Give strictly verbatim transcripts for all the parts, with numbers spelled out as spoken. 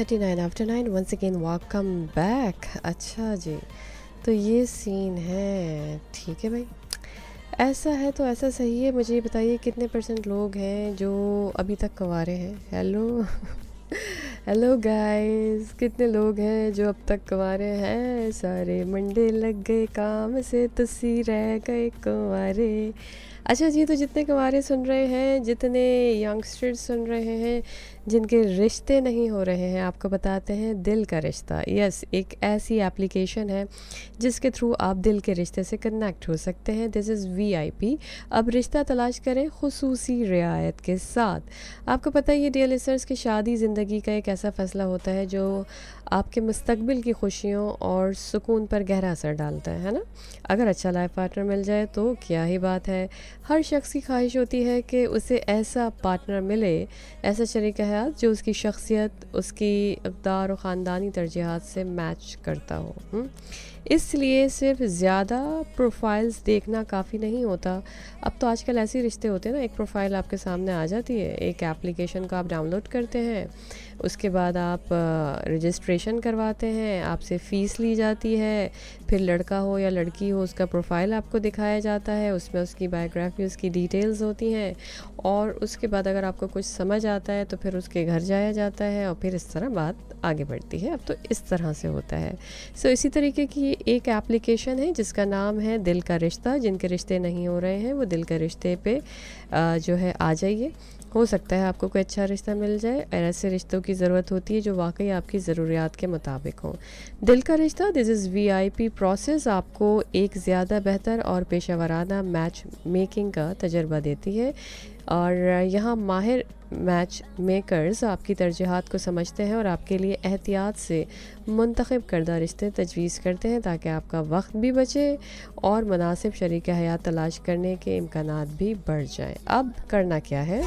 Thirty nine after nine ones again welcome back. अच्छा जी, तो ये सीन है, ठीक है भाई। ऐसा है तो ऐसा सही है। मुझे ये बताइए कितने परसेंट लोग हैं जो अभी तक कुंवारे हैं। हेलो हेलो गाइस, कितने लोग हैं जो अब तक कुंवारे हैं? सारे मंडे लग गए काम से, तुसी रह गए कुंवारे। अच्छा जी, तो जितने कुंवारे सुन रहे हैं, जितने यंगस्टर्स सुन रहे हैं जिनके रिश्ते नहीं हो रहे हैं, आपको बताते हैं दिल का रिश्ता। यस, एक ऐसी एप्लीकेशन है जिसके थ्रू आप दिल के रिश्ते से कनेक्ट हो सकते हैं। This is we I P. अब रिश्ता तलाश करें खुसूसी रियायत के साथ। आपको पता है ये डियर लिसनर्स की शादी ज़िंदगी का एक ऐसा फ़ैसला होता है जो आपके मुस्तकबिल की खुशियों और सुकून पर गहरा असर डालता है है ना। अगर अच्छा लाइफ पार्टनर मिल जाए तो क्या ही बात है। हर शख्स की ख्वाहिश होती है कि उसे ऐसा पार्टनर मिले, ऐसा शरीक हयात जो उसकी शख्सियत, उसकी इक़दार और ख़ानदानी तरजीहात से मैच करता हो। हुँ? इसलिए सिर्फ ज़्यादा प्रोफाइल्स देखना काफ़ी नहीं होता। अब तो आजकल ऐसे रिश्ते होते हैं ना, एक प्रोफाइल आपके सामने आ जाती है, एक एप्लीकेशन को आप डाउनलोड करते हैं, उसके बाद आप रजिस्ट्रेशन करवाते हैं, आपसे फ़ीस ली जाती है, फिर लड़का हो या लड़की हो उसका प्रोफाइल आपको दिखाया जाता है, उसमें उसकी बायोग्राफी, उसकी डिटेल्स होती हैं, और उसके बाद अगर आपको कुछ समझ आता है तो फिर उसके घर जाया जाता है और फिर इस तरह बात आगे बढ़ती है। अब तो इस तरह से होता है। सो so, इसी तरीके की एक एप्लीकेशन है जिसका नाम है दिल का रिश्ता। जिनके रिश्ते नहीं हो रहे हैं वो दिल के रिश्ते पे आ, जो है आ जाइए। हो सकता है आपको कोई अच्छा रिश्ता मिल जाए, और ऐसे रिश्तों की ज़रूरत होती है जो वाकई आपकी ज़रूरियात के मुताबिक हो। दिल का रिश्ता, this is we I P process, आपको एक ज़्यादा बेहतर और पेशेवराना मैच मेकिंग का तजर्बा देती है, और यहाँ माहिर मैच मेकर्स आपकी तरजीहात को समझते हैं और आपके लिए एहतियात से मुंतखब करदा रिश्ते तजवीज़ करते हैं ताकि आपका वक्त भी बचे और मुनासिब शरीक हयात तलाश करने के इम्कानात भी बढ़ जाएं। अब करना क्या है?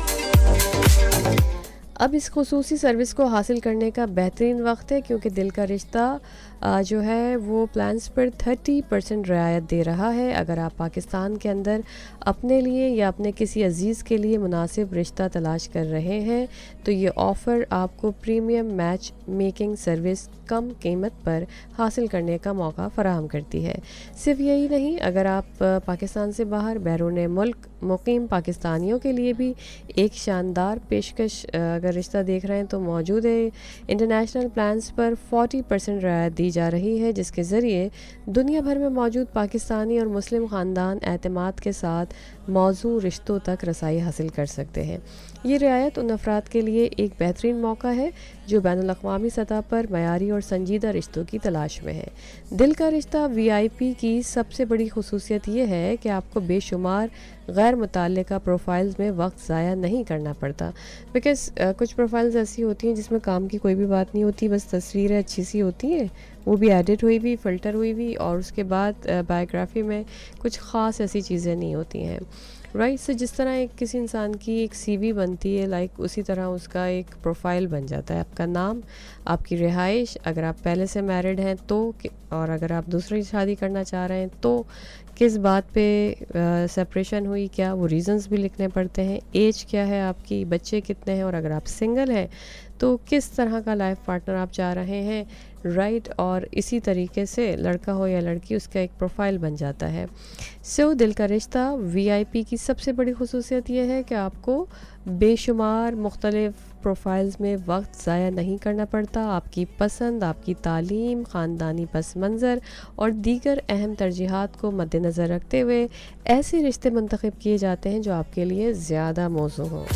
अब इस खुसूसी सर्विस को हासिल करने का बेहतरीन वक्त है, क्योंकि दिल का रिश्ता जो है वो प्लान्स पर थर्टी परसेंट रियायत दे रहा है। अगर आप पाकिस्तान के अंदर अपने लिए या अपने किसी अजीज़ के लिए मुनासिब रिश्ता तलाश कर रहे हैं तो ये ऑफ़र आपको प्रीमियम मैच मेकिंग सर्विस कम कीमत पर हासिल करने का मौका फ़राहम करती है। सिर्फ यही नहीं, अगर आप पाकिस्तान से बाहर बैरून मुल्क मुकीम पाकिस्तानियों के लिए भी एक शानदार पेशकश अगर रिश्ता देख रहे हैं तो मौजूद है। इंटरनेशनल प्लान्स पर फोर्टी परसेंट रियायत दी जा रही है, जिसके ज़रिए दुनिया भर में मौजूद पाकिस्तानी और मुस्लिम ख़ानदान एतमाद के साथ मौजू रिश्तों तक रसाई हासिल कर सकते हैं। ये रियायत उन अफराद के लिए एक बेहतरीन मौका है जो बैनुल-अक़वामी सतह पर मयारी और संजीदा रिश्तों की तलाश में है। दिल का रिश्ता वी आई पी की सबसे बड़ी खुसूसियत ये है कि आपको बेशुमार गैर मुतल्लिका प्रोफाइल्स में वक्त ज़ाया नहीं करना पड़ता। बिकॉज़ कुछ प्रोफाइल्स ऐसी होती हैं जिसमें काम की कोई भी बात नहीं होती, बस तस्वीरें अच्छी सी होती हैं, वो भी एडिट हुई हुई, फ़िल्टर हुई हुई, और उसके बाद बायोग्राफी में कुछ ख़ास ऐसी चीज़ें नहीं होती हैं। राइट, सो जिस तरह एक किसी इंसान की एक सी वी बनती है, लाइक उसी तरह उसका एक प्रोफाइल बन जाता है। आपका नाम, आपकी रिहाइश, अगर आप पहले से मैरिड हैं तो, और अगर आप दूसरी शादी करना चाह रहे हैं तो किस बात पे सेपरेशन हुई, क्या वो रीज़न्स भी लिखने पड़ते हैं, एज क्या है आपकी, बच्चे कितने हैं, और अगर आप सिंगल हैं तो किस तरह का लाइफ पार्टनर आप चाह रहे हैं। राइट, और इसी तरीके से लड़का हो या लड़की, उसका एक प्रोफाइल बन जाता है। सो so, दिल का रिश्ता वी आई पी की सबसे बड़ी खुसूसियत यह है कि आपको बेशुमार मुख्तलिफ प्रोफाइल्स में वक्त ज़ाया नहीं करना पड़ता। आपकी पसंद, आपकी तालीम, ख़ानदानी पस मंज़र और दीगर अहम तरजीहात को मद्देनज़र रखते हुए ऐसे रिश्ते मुंतखब किए जाते हैं जो आपके लिए ज़्यादा मौज़ू हों।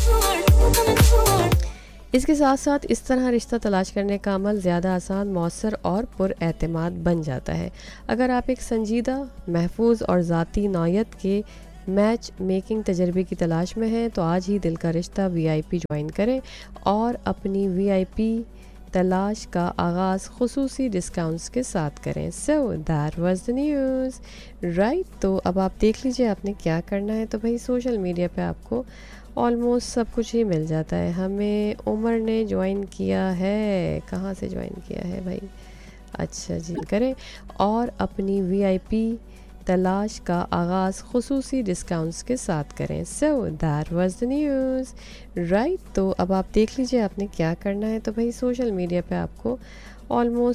इसके साथ साथ इस तरह रिश्ता तलाश करने का अमल ज़्यादा आसान, मौसर और पुरएतमाद बन जाता है। अगर आप एक संजीदा, महफूज और ज़ाती नौयत के मैच मेकिंग तजर्बे की तलाश में हैं तो आज ही दिल का रिश्ता वी आई पी ज्वाइन करें और अपनी वी आई पी तलाश का आगाज़ खुसूसी डिस्काउंट्स के साथ करें। So that was the news. Right, तो अब आप देख लीजिए आपने क्या करना है। तो भाई सोशल मीडिया पे आपको ऑलमोस्ट सब कुछ ही मिल जाता है। हमें उमर ने ज्वाइन किया है, कहाँ से ज्वाइन किया है भाई? अच्छा जी, करें और अपनी वी आई पी تلاش کا آغاز خصوصی ڈسکاؤنٹس کے ساتھ کریں. So that was the news right. تو اب آپ دیکھ لیجیے آپ نے کیا کرنا ہے. تو بھائی سوشل میڈیا پہ آپ کو آلموسٹ